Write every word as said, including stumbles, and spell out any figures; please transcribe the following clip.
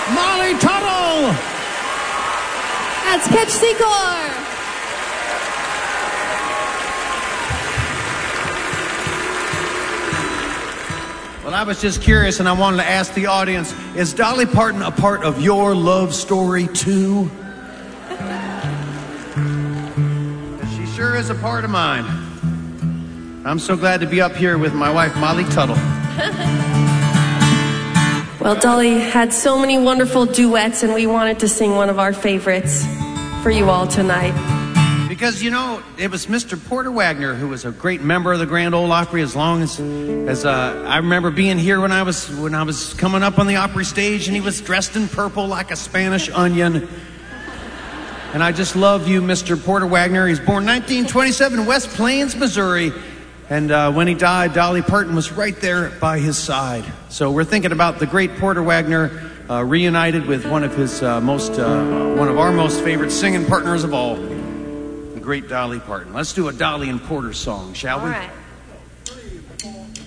Molly Tuttle. That's Pitch Secor. Well, I was just curious, and I wanted to ask the audience, is Dolly Parton a part of your love story, too? She sure is a part of mine. I'm so glad to be up here with my wife, Molly Tuttle. Well, Dolly had so many wonderful duets, and we wanted to sing one of our favorites for you all tonight. Because, you know, it was Mister Porter Wagoner who was a great member of the Grand Ole Opry as long as, as uh, I remember being here when I was when I was coming up on the Opry stage, and he was dressed in purple like a Spanish onion. And I just love you, Mister Porter Wagoner. He's born nineteen twenty-seven in West Plains, Missouri. And uh, when he died, Dolly Parton was right there by his side. So we're thinking about the great Porter Wagoner uh, reunited with one of his uh, most, uh, one of our most favorite singing partners of all, the great Dolly Parton. Let's do a Dolly and Porter song, shall we? All right.